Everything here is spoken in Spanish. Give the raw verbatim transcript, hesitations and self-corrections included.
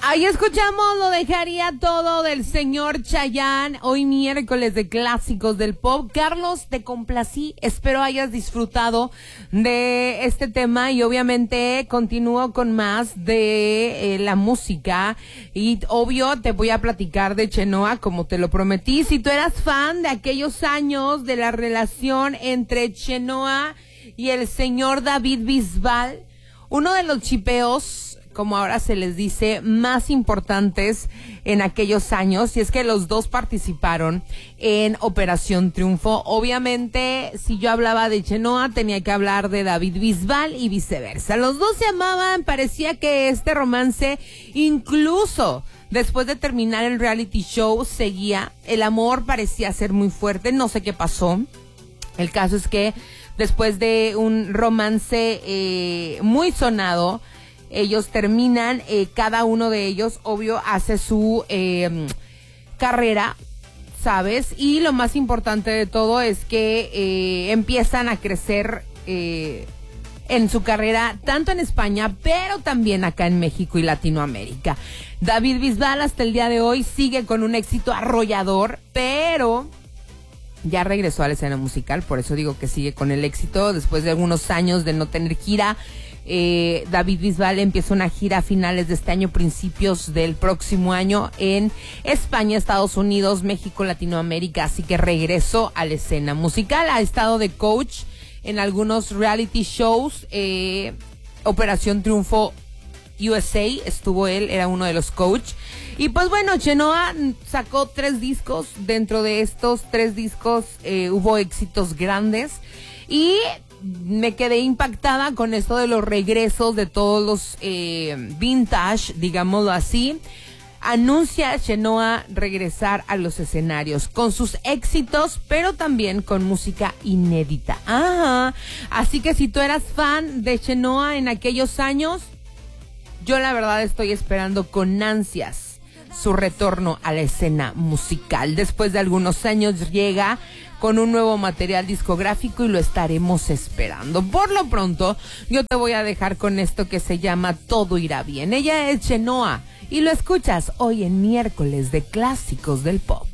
Ahí escuchamos Lo Dejaría Todo del señor Chayanne, hoy miércoles de clásicos del pop. Carlos, te complací, espero hayas disfrutado de este tema y obviamente continúo con más de eh, la música y obvio te voy a platicar de Chenoa como te lo prometí. Si tú eras fan de aquellos años de la relación entre Chenoa y el señor David Bisbal, uno de los chipeos, como ahora se les dice, más importantes en aquellos años, y es que los dos participaron en Operación Triunfo. Obviamente, si yo hablaba de Chenoa, tenía que hablar de David Bisbal y viceversa. Los dos se amaban, parecía que este romance, incluso después de terminar el reality show, seguía. El amor parecía ser muy fuerte, no sé qué pasó. El caso es que después de un romance eh, muy sonado, ellos terminan, eh, cada uno de ellos, obvio, hace su eh, carrera, ¿sabes? Y lo más importante de todo es que eh, empiezan a crecer eh, en su carrera, tanto en España, pero también acá en México y Latinoamérica. David Bisbal hasta el día de hoy sigue con un éxito arrollador, pero ya regresó a la escena musical, por eso digo que sigue con el éxito, después de algunos años de no tener gira. Eh, David Bisbal empieza una gira a finales de este año, principios del próximo año en España, Estados Unidos, México, Latinoamérica, así que regresó a la escena musical. Ha estado de coach en algunos reality shows, eh, Operación Triunfo U S A, estuvo él, era uno de los coach. Y pues bueno, Chenoa sacó tres discos, dentro de estos tres discos eh, hubo éxitos grandes y me quedé impactada con esto de los regresos de todos los eh, vintage, digámoslo así. Anuncia Chenoa regresar a los escenarios con sus éxitos, pero también con música inédita. Ajá. Así que si tú eras fan de Chenoa en aquellos años, yo la verdad estoy esperando con ansias su retorno a la escena musical. Después de algunos años llega con un nuevo material discográfico y lo estaremos esperando. Por lo pronto, yo te voy a dejar con esto que se llama Todo Irá Bien. Ella es Chenoa y lo escuchas hoy en miércoles de clásicos del pop.